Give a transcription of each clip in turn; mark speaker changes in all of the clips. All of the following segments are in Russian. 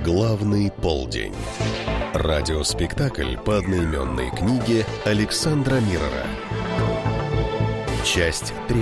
Speaker 1: Главный полдень. Радиоспектакль по одноименной книге Александра Миррора. Часть 3.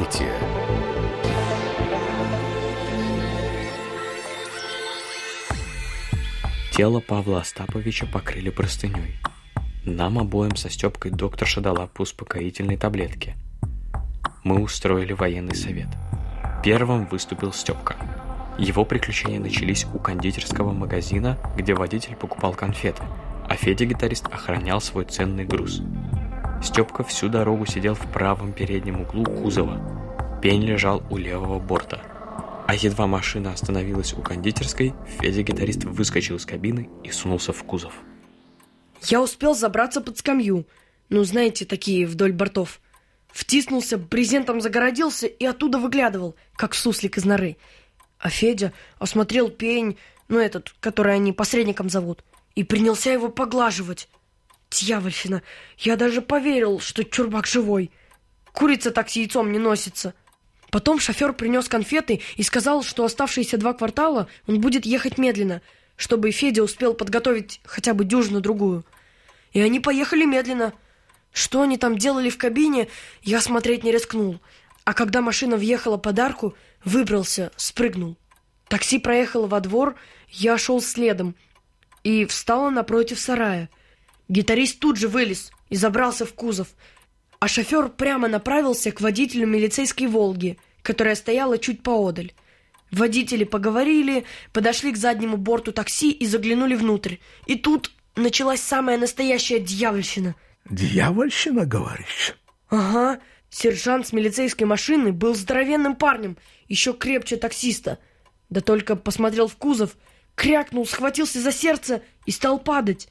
Speaker 2: Тело Павла Остаповича покрыли простыней. Нам обоим со Степкой докторша дала по успокоительной таблетке. Мы устроили военный совет. Первым выступил Степка. Его приключения начались у кондитерского магазина, где водитель покупал конфеты, а Федя-гитарист охранял свой ценный груз. Степка всю дорогу сидел в правом переднем углу кузова. Пень лежал у левого борта. А едва машина остановилась у кондитерской, Федя-гитарист выскочил из кабины и сунулся в кузов.
Speaker 3: Я успел забраться под скамью, знаете, такие вдоль бортов. Втиснулся, брезентом загородился и оттуда выглядывал, как суслик из норы. А Федя осмотрел пень, который они посредником зовут, и принялся его поглаживать. Дьявольщина, я даже поверил, что чурбак живой. Курица так с яйцом не носится. Потом шофер принес конфеты и сказал, что оставшиеся 2 квартала он будет ехать медленно, чтобы Федя успел подготовить хотя бы дюжину-другую. И они поехали медленно. Что они там делали в кабине, я смотреть не рискнул. А когда машина въехала под арку, выбрался, спрыгнул. Такси проехало во двор, я шел следом и встала напротив сарая. Гитарист тут же вылез и забрался в кузов, а шофер прямо направился к водителю милицейской «Волги», которая стояла чуть поодаль. Водители поговорили, подошли к заднему борту такси и заглянули внутрь. И тут началась самая настоящая дьявольщина.
Speaker 4: Дьявольщина, говоришь?
Speaker 3: Ага. Сержант с милицейской машины был здоровенным парнем, еще крепче таксиста. Да только посмотрел в кузов, крякнул, схватился за сердце и стал падать.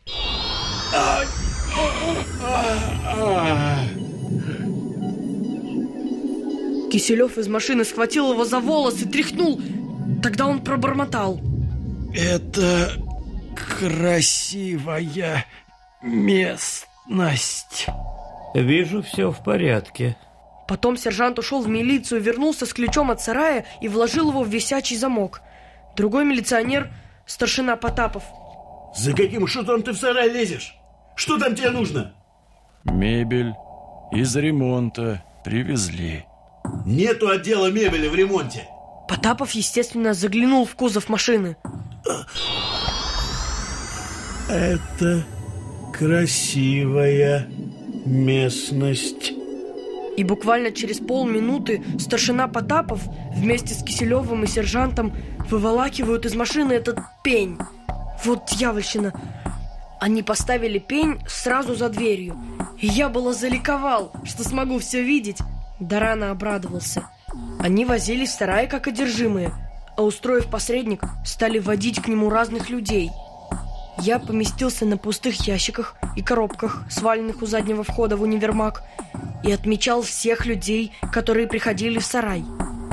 Speaker 3: Киселев из машины схватил его за волосы, тряхнул. Тогда он пробормотал:
Speaker 4: «Это красивая местность».
Speaker 5: Вижу, все в порядке.
Speaker 3: Потом сержант ушел в милицию, вернулся с ключом от сарая и вложил его в висячий замок. Другой милиционер, старшина Потапов:
Speaker 6: «За каким шутом ты в сарай лезешь? Что там тебе нужно?»
Speaker 7: «Мебель из ремонта привезли».
Speaker 6: «Нету отдела мебели в ремонте».
Speaker 3: Потапов, естественно, заглянул в кузов машины.
Speaker 4: «Это красивая местность».
Speaker 3: И буквально через полминуты старшина Потапов вместе с Киселевым и сержантом выволакивают из машины этот пень. Вот дьявольщина. Они поставили пень сразу за дверью. И я было заликовал, что смогу все видеть. Да рано обрадовался. Они возились в сарае как одержимые, а устроив посредник, стали водить к нему разных людей. Я поместился на пустых ящиках и коробках, сваленных у заднего входа в универмаг, и отмечал всех людей, которые приходили в сарай.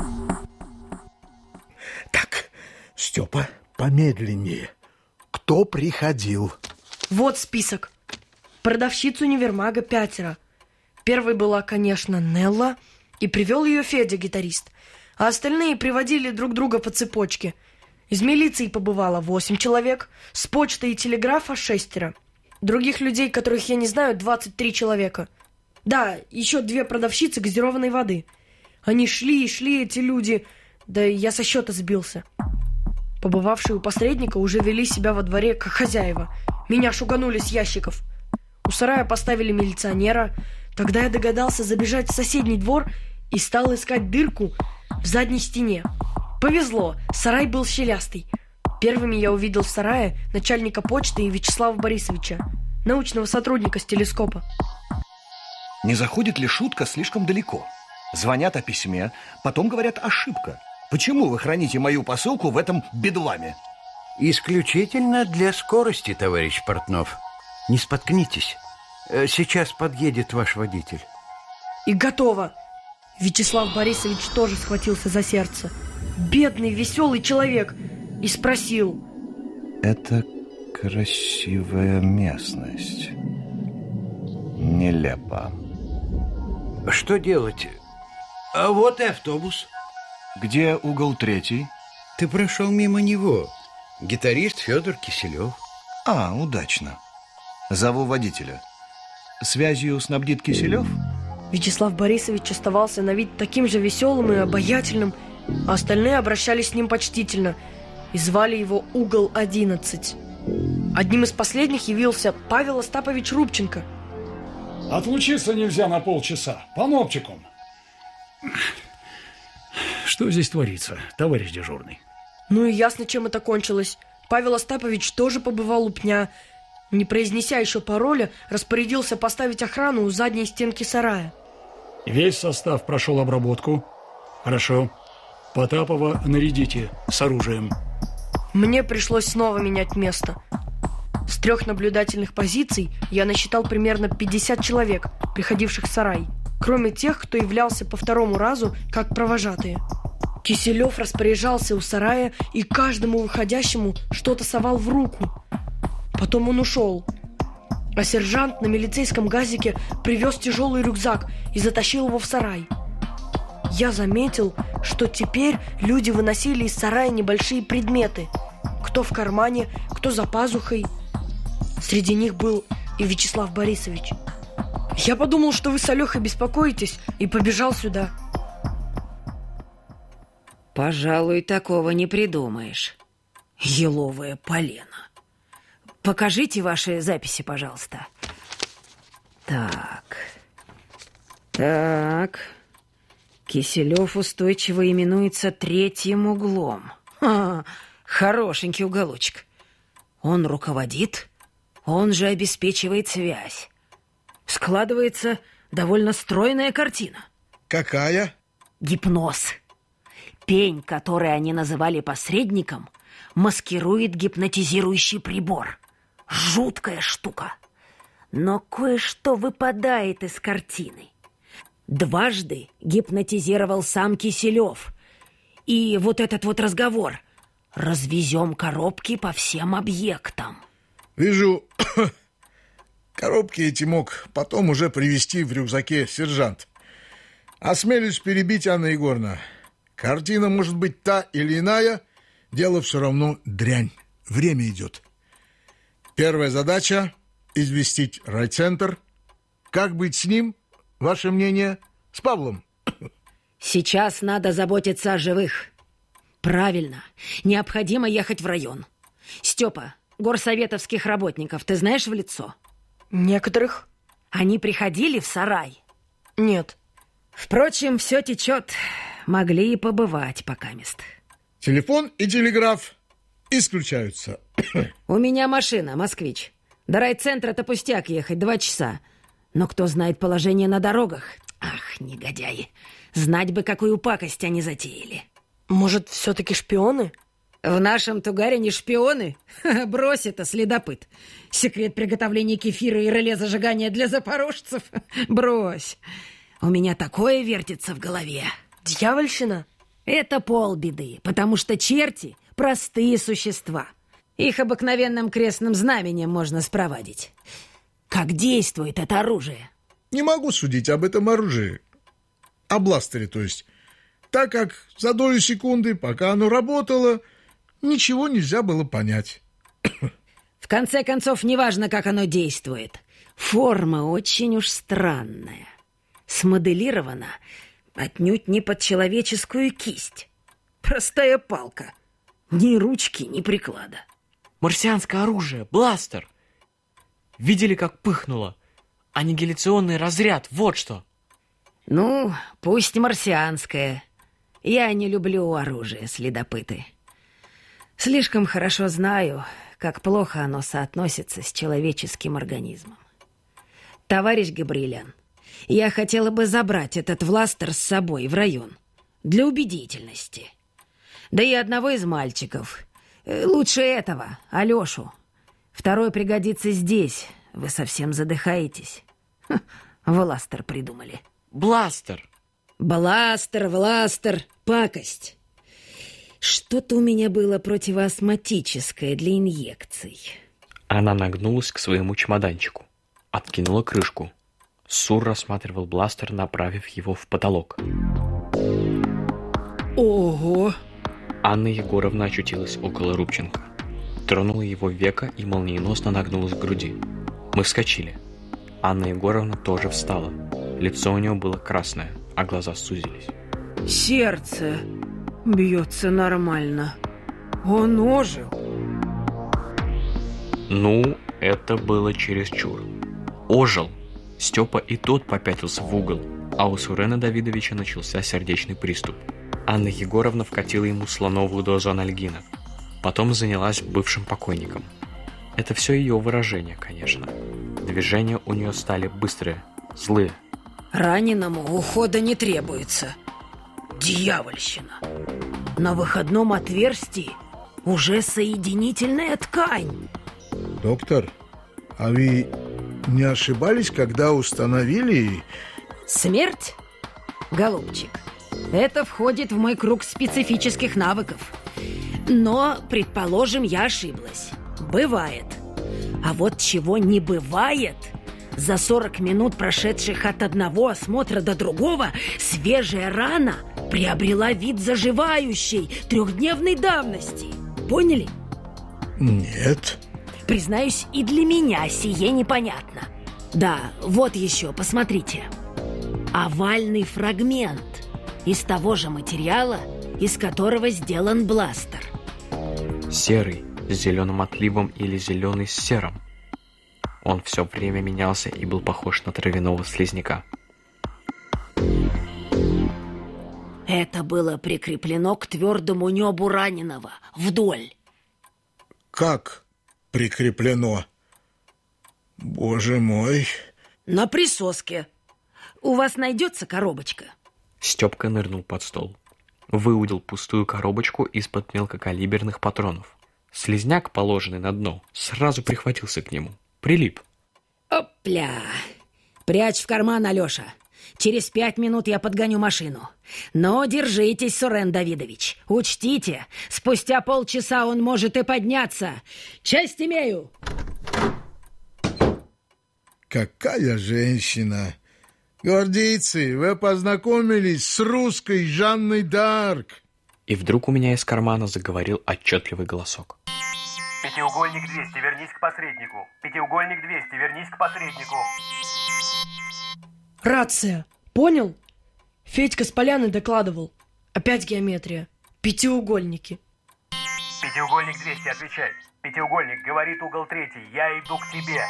Speaker 4: Так, Степа, помедленнее. Кто приходил?
Speaker 3: Вот список. Продавщиц универмага 5. Первой была, конечно, Нелла, и привел ее Федя-гитарист, а остальные приводили друг друга по цепочке. Из милиции побывало 8 человек, с почты и телеграфа 6. Других людей, которых я не знаю, 23 человека. Да, еще 2 продавщицы газированной воды. Они шли и шли, эти люди, да я со счета сбился. Побывавшие у посредника уже вели себя во дворе как хозяева. Меня шуганули с ящиков. У сарая поставили милиционера. Тогда я догадался забежать в соседний двор и стал искать дырку в задней стене. Повезло, сарай был щелястый. Первыми я увидел в сарае начальника почты Вячеслава Борисовича, научного сотрудника с телескопа.
Speaker 8: Не заходит ли шутка слишком далеко? Звонят о письме, потом говорят ошибка. Почему вы храните мою посылку в этом бедламе?
Speaker 5: Исключительно для скорости, товарищ Портнов. Не споткнитесь. Сейчас подъедет ваш водитель.
Speaker 3: И готово. Вячеслав Борисович тоже схватился за сердце. Бедный, веселый человек. И спросил:
Speaker 8: «Это красивая местность. Нелепо.
Speaker 5: Что делать? А вот и автобус.
Speaker 8: Где угол 3?
Speaker 5: Ты прошел мимо него. Гитарист Федор Киселев.
Speaker 8: А, удачно. Зову водителя. Связью снабдит Киселев?
Speaker 3: Вячеслав Борисович оставался на вид таким же веселым и обаятельным, а остальные обращались с ним почтительно и звали его Угол 11. Одним из последних явился Павел Остапович Рубченко.
Speaker 9: Отлучиться нельзя на полчаса. По мопчикам. Что здесь творится, товарищ дежурный?
Speaker 3: Ну и ясно, чем это кончилось. Павел Остапович тоже побывал у пня. Не произнеся еще пароля, распорядился поставить охрану у задней стенки сарая.
Speaker 9: Весь состав прошел обработку. Хорошо. Потапова нарядите с оружием.
Speaker 3: Мне пришлось снова менять место. С 3 наблюдательных позиций я насчитал примерно 50 человек, приходивших в сарай, кроме тех, кто являлся по второму разу как провожатые. Киселев распоряжался у сарая и каждому выходящему что-то совал в руку. Потом он ушел. А сержант на милицейском газике привез тяжелый рюкзак и затащил его в сарай. Я заметил, что теперь люди выносили из сарая небольшие предметы. Кто в кармане, кто за пазухой. Среди них был и Вячеслав Борисович. Я подумал, что вы с Алехой беспокоитесь, и побежал сюда.
Speaker 10: Пожалуй, такого не придумаешь. Еловое полено. Покажите ваши записи, пожалуйста. Так. Киселев устойчиво именуется 3-м углом. Хорошенький уголочек. Он руководит, он же обеспечивает связь. Складывается довольно стройная картина.
Speaker 4: Какая?
Speaker 10: Гипноз. Пень, который они называли посредником, маскирует гипнотизирующий прибор. Жуткая штука. Но кое-что выпадает из картины. Дважды гипнотизировал сам Киселев. И вот этот вот разговор. Развезем коробки по всем объектам.
Speaker 4: Вижу, коробки эти мог потом уже привезти в рюкзаке сержант. Осмелюсь перебить, Анна Егоровна. Картина может быть та или иная, дело все равно дрянь. Время идет. Первая задача – известить райцентр. Как быть с ним? Ваше мнение? С Павлом?
Speaker 10: Сейчас надо заботиться о живых. Правильно. Необходимо ехать в район. Степа, горсоветовских работников ты знаешь в лицо?
Speaker 3: Некоторых.
Speaker 10: Они приходили в сарай?
Speaker 3: Нет.
Speaker 10: Впрочем, все течет. Могли и побывать покамест.
Speaker 4: Телефон и телеграф исключаются.
Speaker 10: У меня машина, москвич. До райцентра-то пустяк ехать 2 часа. Но кто знает положение на дорогах? Ах, негодяи. Знать бы, какую пакость они затеяли.
Speaker 3: Может, все-таки шпионы?
Speaker 10: В нашем Тугаре не шпионы? Брось это, следопыт. Секрет приготовления кефира и реле зажигания для запорожцев? Брось. У меня такое вертится в голове.
Speaker 3: Дьявольщина?
Speaker 10: Это полбеды, потому что черти – простые существа. Их обыкновенным крестным знаменем можно спровадить. Как действует это оружие?
Speaker 4: Не могу судить об этом оружии. О бластере, то есть. Так как за долю секунды, пока оно работало, ничего нельзя было понять.
Speaker 10: В конце концов, неважно, как оно действует. Форма очень уж странная. Смоделирована отнюдь не под человеческую кисть. Простая палка. Ни ручки, ни приклада.
Speaker 2: Марсианское оружие, бластер. Видели, как пыхнуло? Аннигиляционный разряд, вот что.
Speaker 10: Ну, пусть марсианское. Я не люблю оружие, следопыты. Слишком хорошо знаю, как плохо оно соотносится с человеческим организмом. Товарищ Габриэлян, я хотела бы забрать этот бластер с собой в район. Для убедительности. Да и одного из мальчиков. Лучше этого, Алешу. Второй пригодится здесь. Вы совсем задыхаетесь. Бластер придумали.
Speaker 2: Бластер.
Speaker 10: Бластер, пакость. Что-то у меня было противоастматическое для инъекций.
Speaker 2: Она нагнулась к своему чемоданчику. Откинула крышку. Сур рассматривал бластер, направив его в потолок.
Speaker 10: Ого!
Speaker 2: Анна Егоровна очутилась около Рубченко. Тронула его веко и молниеносно нагнулась к груди. Мы вскочили. Анна Егоровна тоже встала. Лицо у нее было красное, а глаза сузились.
Speaker 10: Сердце бьется нормально. Он ожил.
Speaker 2: Ну, это было чересчур. Ожил. Степа и тот попятился в угол, а у Сурена Давидовича начался сердечный приступ. Анна Егоровна вкатила ему слоновую дозу анальгина. Потом занялась бывшим покойником. Это все ее выражение, конечно. Движения у нее стали быстрые, злые.
Speaker 10: Раненому ухода не требуется. Дьявольщина. На выходном отверстии уже соединительная ткань.
Speaker 4: Доктор, а вы не ошибались, когда установили...
Speaker 10: Смерть? Голубчик, это входит в мой круг специфических навыков. Но, предположим, я ошиблась. Бывает. А вот чего не бывает... За 40 минут, прошедших от одного осмотра до другого, свежая рана приобрела вид заживающей 3-дневной давности. Поняли?
Speaker 4: Нет.
Speaker 10: Признаюсь, и для меня сие непонятно. Да, вот еще, посмотрите. Овальный фрагмент из того же материала, из которого сделан бластер.
Speaker 2: Серый с зеленым отливом или зеленый с серым. Он все время менялся и был похож на травяного слизняка.
Speaker 10: Это было прикреплено к твердому небу раненого, вдоль.
Speaker 4: Как прикреплено? Боже мой.
Speaker 10: На присоске. У вас найдется коробочка?
Speaker 2: Степка нырнул под стол. Выудил пустую коробочку из-под мелкокалиберных патронов. Слизняк, положенный на дно, сразу прихватился к нему. Прилип.
Speaker 10: Опля! Прячь в карман, Алеша. Через 5 минут я подгоню машину. Но держитесь, Сурен Давидович. Учтите, спустя полчаса он может и подняться. Честь имею!
Speaker 4: Какая женщина! Гвардейцы, вы познакомились с русской Жанной д'Арк.
Speaker 2: И вдруг у меня из кармана заговорил отчетливый голосок.
Speaker 11: Пятиугольник 200, вернись к посреднику. Пятиугольник 200, вернись к посреднику.
Speaker 3: Рация. Понял? Федька с поляны докладывал. Опять геометрия. Пятиугольники.
Speaker 11: Пятиугольник 200, отвечай. Пятиугольник, говорит угол 3. Я иду к тебе.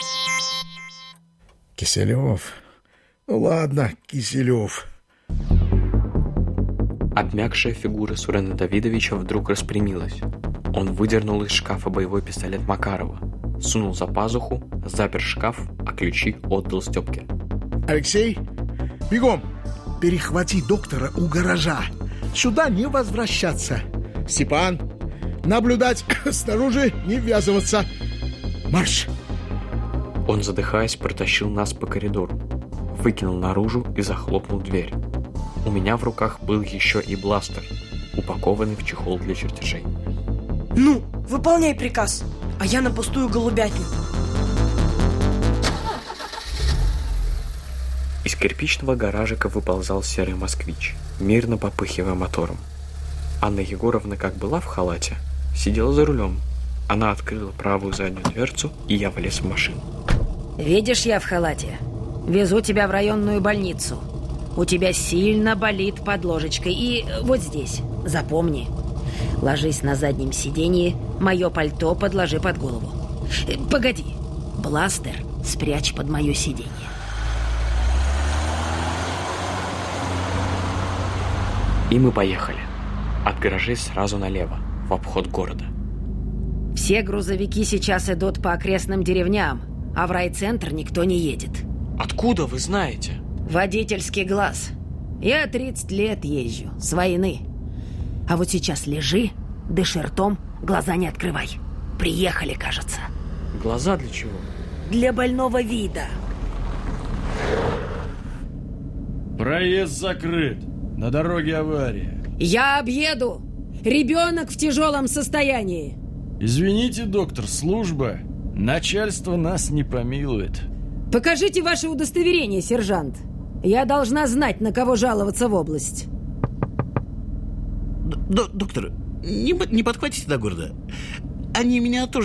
Speaker 4: Киселев. Ну ладно, Киселев.
Speaker 2: Обмякшая фигура Сурена Давидовича вдруг распрямилась. Он выдернул из шкафа боевой пистолет Макарова, сунул за пазуху, запер шкаф, а ключи отдал Степке.
Speaker 4: Алексей, бегом! Перехвати доктора у гаража. Сюда не возвращаться. Степан, наблюдать снаружи, не ввязываться. Марш!
Speaker 2: Он, задыхаясь, протащил нас по коридору, выкинул наружу и захлопнул дверь. У меня в руках был еще и бластер, упакованный в чехол для чертежей.
Speaker 3: Ну, выполняй приказ, а я на пустую голубятню.
Speaker 2: Из кирпичного гаражика выползал серый москвич, мирно попыхивая мотором. Анна Егоровна, как была в халате, сидела за рулем. Она открыла правую заднюю дверцу, и я влез в машину.
Speaker 10: Видишь, я в халате. Везу тебя в районную больницу. У тебя сильно болит под ложечкой. И вот здесь. Запомни. Ложись на заднем сиденье, мое пальто подложи под голову. Погоди. Бластер спрячь под мое сиденье.
Speaker 2: И мы поехали. От гаражей сразу налево, в обход города.
Speaker 10: Все грузовики сейчас идут по окрестным деревням, а в райцентр никто не едет.
Speaker 2: Откуда вы знаете?
Speaker 10: Водительский глаз. Я 30 лет езжу, с войны. А вот сейчас лежи, дыши ртом, глаза не открывай. Приехали, кажется.
Speaker 2: Глаза для чего?
Speaker 10: Для больного вида.
Speaker 7: Проезд закрыт. На дороге авария.
Speaker 10: Я объеду. Ребенок в тяжелом состоянии.
Speaker 7: Извините, доктор, служба. Начальство нас не помилует.
Speaker 10: Покажите ваше удостоверение, сержант. Я должна знать, на кого жаловаться в область.
Speaker 6: Доктор, не подхватите до города. Они меня тоже